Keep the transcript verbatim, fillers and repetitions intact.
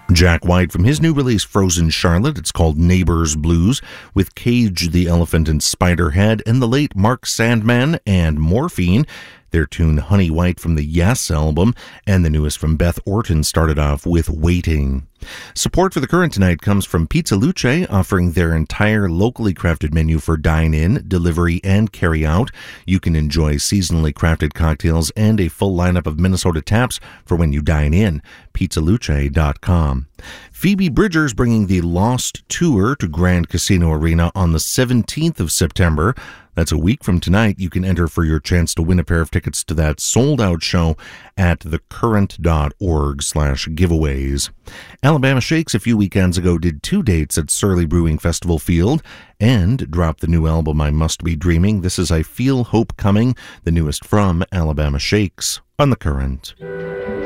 Jack White from his new release Frozen Charlotte. It's called Neighbors Blues, with Cage the Elephant and Spiderhead, and the late Mark Sandman and Morphine. Their tune Honey White from the Yes album, and the newest from Beth Orton started off with Waiting. Support for The Current tonight comes from Pizza Luce, offering their entire locally crafted menu for dine-in, delivery, and carry-out. You can enjoy seasonally crafted cocktails and a full lineup of Minnesota taps for when you dine in. pizza luce dot com. Phoebe Bridgers bringing the Lost Tour to Grand Casino Arena on the seventeenth of September. That's a week from tonight. You can enter for your chance to win a pair of tickets to that sold-out show at thecurrent.org slash giveaways. Alabama Shakes a few weekends ago did two dates at Surly Brewing Festival Field and dropped the new album I Must Be Dreaming. This is I Feel Hope Coming, the newest from Alabama Shakes on The Current.